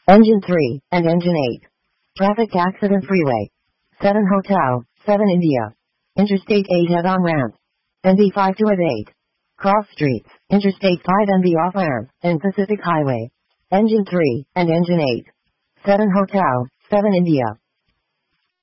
Engine 3 and Engine 8. Traffic accident freeway. 7 Hotel, 7 India. Interstate 8 head-on ramp. NV 5 to 8. Cross streets, Interstate 5 NV off-ramp, and Pacific Highway. Engine 3 and Engine 8. 7 Hotel, 7 India.